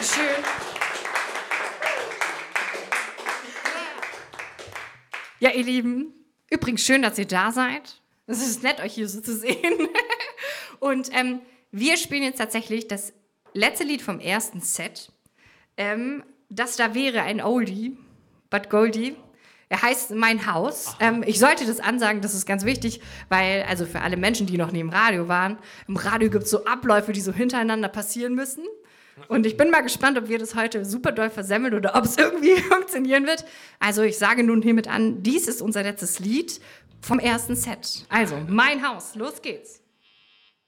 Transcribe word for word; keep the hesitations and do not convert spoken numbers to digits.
Dankeschön. Ja, ihr Lieben, übrigens schön, dass ihr da seid. Es ist nett, euch hier so zu sehen. Und ähm, wir spielen jetzt tatsächlich das letzte Lied vom ersten Set. Ähm, das da wäre ein Oldie, but Goldie. Er heißt Mein Haus. Ähm, ich sollte das ansagen, das ist ganz wichtig, weil, also für alle Menschen, die noch neben Radio waren, im Radio gibt es so Abläufe, die so hintereinander passieren müssen. Und ich bin mal gespannt, ob wir das heute super doll versemmeln oder ob es irgendwie funktionieren wird. Also ich sage nun hiermit an, dies ist unser letztes Lied vom ersten Set. Also, Mein Haus, los geht's.